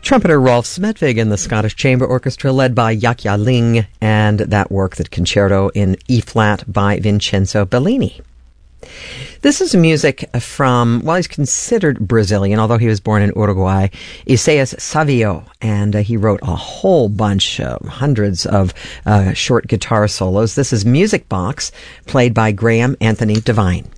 Trumpeter Rolf Smedvig and the Scottish Chamber Orchestra led by Yahya Ling, and that work, the concerto in E-flat by Vincenzo Bellini. This is music from, well, he's considered Brazilian, although he was born in Uruguay, Isaias Savio, and he wrote a whole bunch, hundreds of short guitar solos. This is Music Box, played by Graham Anthony Devine.